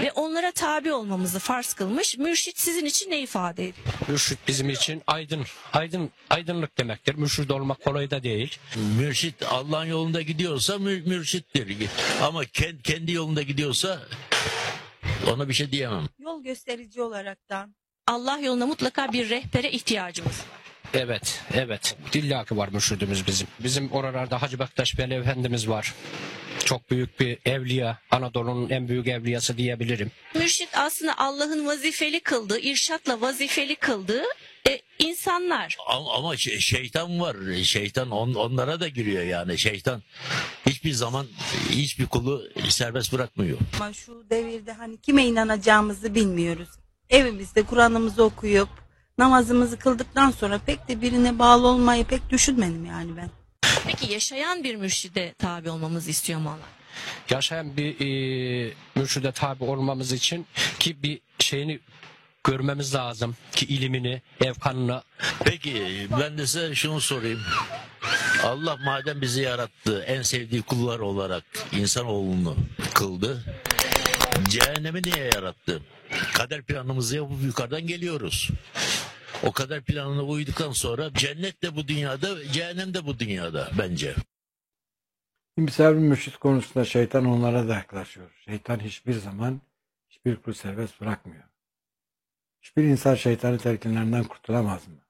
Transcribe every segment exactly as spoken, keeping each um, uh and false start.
ve onlara tabi olmamızı farz kılmış. Mürşit sizin için ne ifade ediyor? Mürşit bizim için aydın, aydın, aydınlık demektir. Mürşit olmak kolay da değil. Mürşit Allah'ın yolunda gidiyorsa mür, mürşittir. Ama kendi, kendi yolunda gidiyorsa ona bir şey diyemem. Yol gösterici olaraktan. Allah yoluna mutlaka bir rehbere ihtiyacımız var. Evet, evet. Dillaki var mürşidimiz bizim. Bizim oralarda Hacı Bektaş Veli Efendimiz var. Çok büyük bir evliya. Anadolu'nun en büyük evliyası diyebilirim. Mürşit aslında Allah'ın vazifeli kıldığı, irşatla vazifeli kıldığı e, insanlar. Ama, ama şey- şeytan var. Şeytan on, onlara da giriyor yani. Şeytan hiçbir zaman hiçbir kulu serbest bırakmıyor. Ama şu devirde hani kime inanacağımızı bilmiyoruz. Evimizde Kur'an'ımızı okuyup namazımızı kıldıktan sonra pek de birine bağlı olmayı pek düşünmedim yani ben. Peki yaşayan bir mürşide tabi olmamızı istiyor mu Allah? Yaşayan bir e, mürşide tabi olmamız için ki bir şeyini görmemiz lazım. Ki ilimini, evkanını. Peki ben de size şunu sorayım. Allah madem bizi yarattı, en sevdiği kullar olarak insanoğlunu kıldı. Cehennemi niye yarattı? Kader planımızı yapıp yukarıdan geliyoruz. O kader planına uyduktan sonra cennet de bu dünyada, cehennem de bu dünyada bence. İmsal mürşit konusunda şeytan onlara da yaklaşıyor. Şeytan hiçbir zaman hiçbir kulu serbest bırakmıyor. Hiçbir insan şeytanın telkinlerinden kurtulamaz mı?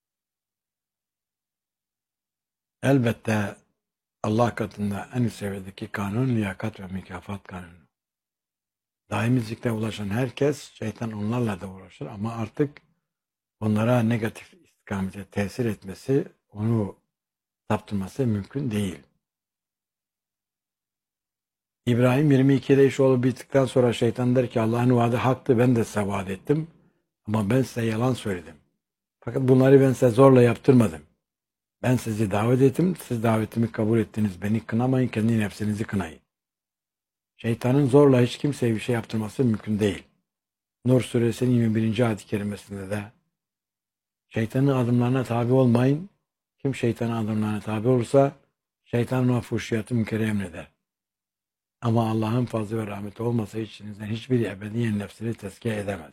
Elbette Allah katında en üst seviyedeki kanun liyakat ve mükafat kanunu. Daimi zikre ulaşan herkes şeytan onlarla da uğraşır ama artık onlara negatif istikamete tesir etmesi, onu saptırması mümkün değil. İbrahim yirmi ikide iş olup bittikten sonra şeytan der ki Allah'ın vaadi haktı, ben de size vaat ettim ama ben size yalan söyledim. Fakat bunları ben size zorla yaptırmadım. Ben sizi davet ettim, siz davetimi kabul ettiniz. Beni kınamayın, kendi nefsinizi kınayın. Şeytanın zorla hiç kimseye bir şey yaptırması mümkün değil. Nur suresinin yirmi birinci ayet-i kerimesinde de şeytanın adımlarına tabi olmayın. Kim şeytanın adımlarına tabi olursa şeytan ona fuhşiyatı münkeri emreder. Ama Allah'ın fazlı ve rahmeti olmasa içinizden hiçbir ebediyen nefsini tezkiye edemez.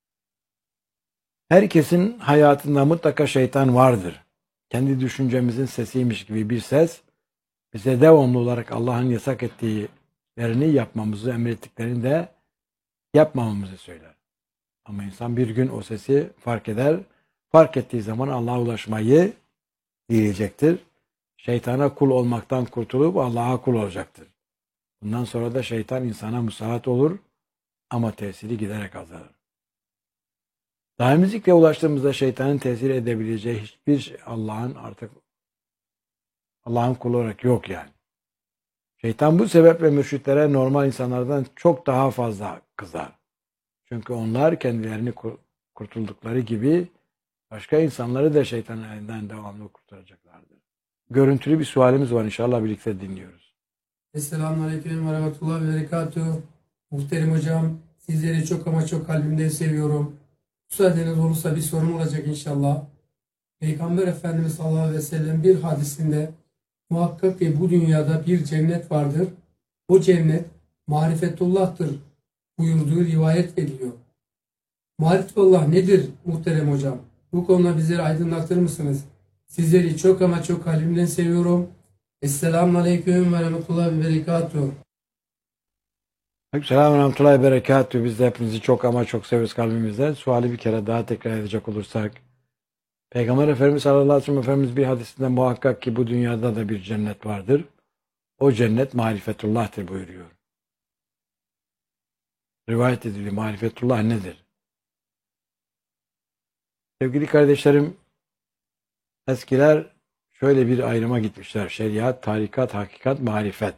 Herkesin hayatında mutlaka şeytan vardır. Kendi düşüncemizin sesiymiş gibi bir ses bize devamlı olarak Allah'ın yasak ettiklerini yapmamızı, emrettiklerini de yapmamamızı söyler. Ama insan bir gün o sesi fark eder. Fark ettiği zaman Allah'a ulaşmayı dileyecektir. Şeytana kul olmaktan kurtulup Allah'a kul olacaktır. Bundan sonra da şeytan insana musallat olur ama tesiri giderek azalır. Daimizlikle ulaştığımızda şeytanın tesir edebileceği hiçbir şey Allah'ın artık Allah'ın kulu olarak yok yani. Şeytan bu sebeple mürşitlere normal insanlardan çok daha fazla kızar. Çünkü onlar kendilerini kurtuldukları gibi başka insanları da şeytanın elinden devamlı kurtaracaklardır. Görüntülü bir sualimiz var, inşallah birlikte dinliyoruz. Selamünaleyküm ve rahmetullahi ve berekatuhu. Muhterem hocam, sizleri çok ama çok kalbimden seviyorum. Müsaadeniz olursa bir sorum olacak inşallah. Peygamber Efendimiz sallallahu aleyhi ve sellem bir hadisinde muhakkak ki bu dünyada bir cennet vardır. O cennet marifetullah'tır buyurduğu rivayet ediliyor. Marifetullah nedir muhterem hocam? Bu konuda bizleri aydınlatır mısınız? Sizleri çok ama çok kalbimden seviyorum. Esselamu Aleyküm ve Rahmetullahi ve Berekatuhu. Selamun Rahmetullahi ve Berekatuhu. Biz de hepinizi çok ama çok seviyoruz kalbimizden. Suali bir kere daha tekrar edecek olursak. Peygamber Efendimiz sallallahu aleyhi ve sellem Efendimiz bir hadisinde muhakkak ki bu dünyada da bir cennet vardır. O cennet marifetullah'tır buyuruyor. Rivayet ediliyor. Marifetullah nedir? Sevgili kardeşlerim, eskiler şöyle bir ayrıma gitmişler. Şeriat, tarikat, hakikat, marifet.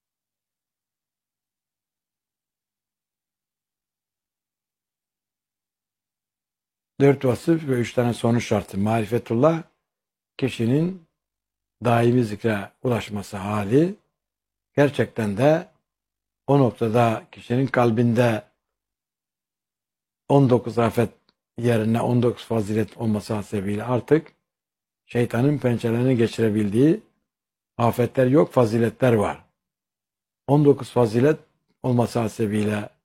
Dört vasıf ve üç tane sonuç şartı. Marifetullah, kişinin daimi zikre ulaşması hali, gerçekten de o noktada kişinin kalbinde on dokuz afet yerine on dokuz fazilet olması hasebiyle artık şeytanın pençelerini geçirebildiği afetler yok, faziletler var. on dokuz fazilet olması hasebiyle